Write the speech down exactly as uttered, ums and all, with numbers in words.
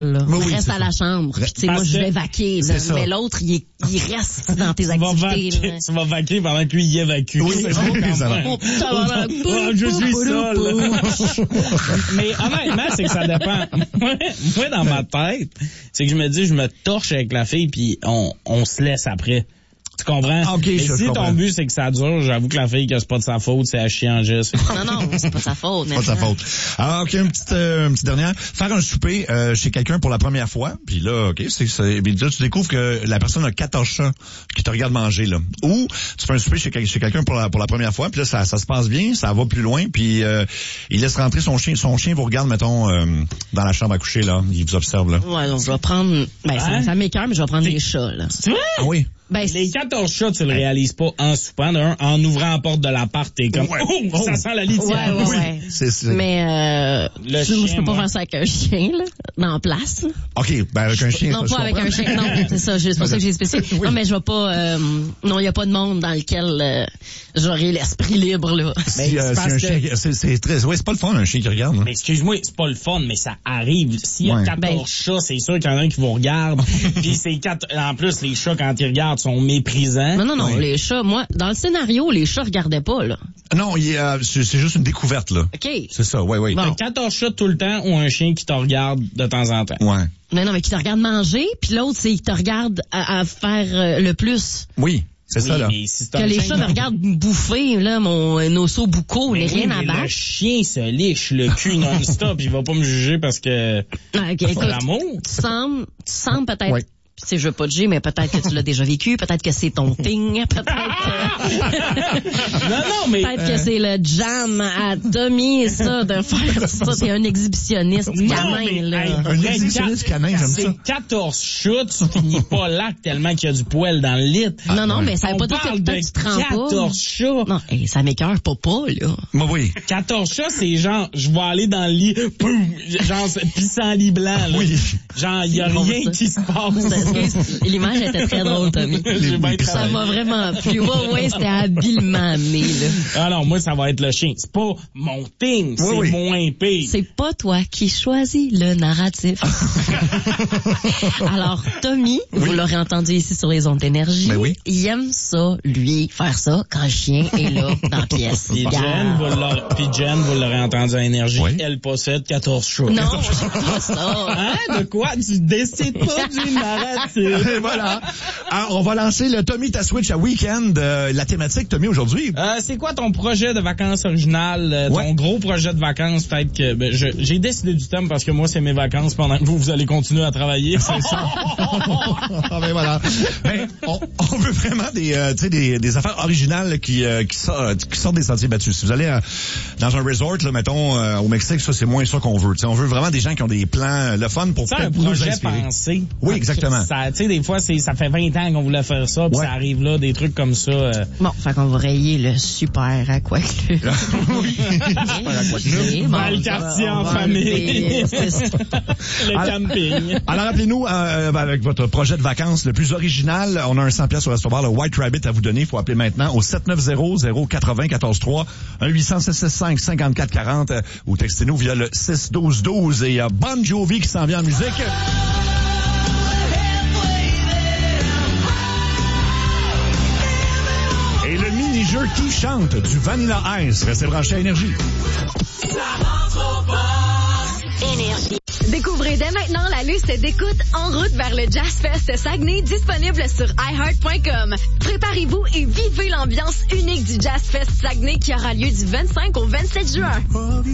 Là. Oui, oui, reste à ça. la chambre. Puis, tu sais, moi, je vais vaquer. Là, mais l'autre, il, est, il reste dans tes tu activités. Vas vaquer, tu vas vaquer pendant que lui, il évacue. Oui, c'est bon. Oh, oh, je suis seul. Mais honnêtement, c'est que ça dépend. Moi, moi, dans ma tête, c'est que je me dis, je me torche avec la fille, puis on, on se laisse après. Tu comprends? Ah, okay, et je si comprends. ton but, c'est que ça dure, j'avoue que la fille, que c'est pas de sa faute, c'est à chier en geste. Non, non, c'est pas sa faute. Pas de sa faute. Ah, OK, une petite, euh, une petite dernière. Faire un souper euh, chez quelqu'un pour la première fois, puis là, OK, c'est, c'est puis là, tu découvres que la personne a quatorze chats qui te regardent manger, là. Ou tu fais un souper chez, chez quelqu'un pour la, pour la première fois, puis là, ça, ça se passe bien, ça va plus loin, puis euh, il laisse rentrer son chien. Son chien vous regarde, mettons, euh, dans la chambre à coucher, là. Il vous observe, là. Ouais, donc je vais prendre... Ben, ça, Hein? ça m'écoeure, mais je vais prendre les chats, là. C'est vrai? Ah oui? Ben, Les quatorze chats, tu le réalises pas en soupant. D'un, en ouvrant la porte de l'appart, t'es comme, Ouais. oh, ça sent la litière. Ouais, ouais, Oui. ouais. C'est, c'est... Mais euh, Le tu, moi, je chien, peux pas moi. faire ça avec un chien, là, dans la place. Là. OK, ben avec un chien, Non, ça, pas je avec comprends. un chien. Non, c'est ça, c'est pour ça que j'ai spécifié. Oui. Non, mais je vais pas... Euh, non, il y a pas de monde dans lequel euh, j'aurai l'esprit libre, là. Si, euh, c'est si parce un que- chien, c'est, c'est très, ouais, c'est pas le fun, un chien qui regarde, là. Mais excuse-moi, c'est pas le fun, mais ça arrive. S'il y a Ouais. quatorze Ben- chats, c'est sûr qu'il y en a un qui vous regarde. Puis c'est quatre... En plus, les chats, quand ils regardent, sont méprisants. Non, non, non, Oui. les chats, moi, dans le scénario, les chats regardaient pas, là. Non, il, euh, c'est, c'est juste une découverte, là. OK. C'est ça, ouais, ouais. Bon. T'as quatorze chats tout le temps ou un chien qui te regarde de temps en temps? Ouais. Non, non, mais qui te regarde manger, puis l'autre, c'est qui te regarde à, à faire euh, le plus. Oui, c'est Oui, ça, là. mais si c'est Que un les chien- chats me regardent bouffer, là, mon euh, osso bucco, Mais les oui, rien à mais battre. le chien se liche le cul non-stop. Il va pas me juger parce que Ah, ok, c'est écoute, l'amour. tu sembles, tu sembles peut-être, Oui. tu sais, je veux pas te juger, mais peut-être que tu l'as déjà vécu, peut-être que c'est ton thing, peut-être que, Non, non, mais... peut-être que c'est le jam à Tommy, ça, de faire ça, t'es un exhibitionniste Non, canin, mais, là. hey, Un exhibitionniste canin, j'aime c'est ça. quatorze chats, tu finis pas là tellement qu'il y a du poil dans le lit. non, non, mais ça veut On pas dire que parle de peut-être tu te rends pas. quatorze chats. Non, hey, ça m'écoeure pas pas, là. Moi, oui. quatorze chats, c'est genre, je vais aller dans le lit, poum, genre, pissenlit blanc, là. Oui. Genre, il y a C'est bon, rien ça. qui se passe. L'image était très drôle, Tommy. J'ai bien Ça travaillé. m'a vraiment plu. Ouais, ouais, c'était habilement amené, là. Ah non, moi, ça va être le chien. C'est pas mon thing, c'est oui. moins pire. C'est pas toi qui choisis le narratif. Alors, Tommy, vous l'aurez entendu ici sur les ondes d'énergie, Ben oui. il aime ça, lui, faire ça quand le chien est là, dans la pièce. Puis Jen, vous l'aurez, puis Jen, vous l'aurez entendu à Énergie, Oui. elle possède quatorze chats. Non, c'est pas ça. Hein? De quoi? Tu décides pas du narratif. Et voilà. Alors, on va lancer le Tommy ta Switch à Weekend. Euh, la thématique, Tommy, aujourd'hui. Euh, c'est quoi ton projet de vacances original? euh, Ouais. Ton gros projet de vacances? Peut-être que ben, je, j'ai décidé du thème parce que moi, c'est mes vacances pendant que vous, vous allez continuer à travailler. C'est ça. Ah ben voilà. Ben, on, on veut vraiment des, euh, tu sais, des, des affaires originales qui, euh, qui, sortent, qui sortent des sentiers battus. Si vous allez euh, dans un resort, là, mettons, euh, au Mexique, ça, c'est moins ça qu'on veut. Tu sais, on veut vraiment des gens qui ont des plans, euh, le fun pour C'est un peut-être nous projet inspirer. pensé. Oui, exactement. Ça, tu sais, des fois, c'est, ça fait vingt ans qu'on voulait faire ça, puis Ouais. ça arrive là, des trucs comme ça. euh, Bon, fait qu'on va rayer le super aquaclub. Oui. Dans le quartier en famille. C'est ça. Le Alors- camping. Alors, rappelez-nous, euh, avec votre projet de vacances le plus original, on a un cent piastres sur Restaurant, le White Rabbit à vous donner. Il faut appeler maintenant au sept neuf zéro zéro quatre zéro un quatre trois, un huit cents six six cinq cinq quatre quatre zéro, euh, ou textez-nous via le six un deux un deux. Et il y a Bon Jovi qui s'en vient en musique. Et le mini-jeu qui chante du Vanilla Ice. Restez branchés à Énergie. Énergie. Découvrez dès maintenant la liste d'écoute En route vers le Jazz Fest Saguenay, disponible sur i heart point com. Préparez-vous et vivez l'ambiance unique du Jazz Fest Saguenay qui aura lieu du vingt-cinq au vingt-sept juin.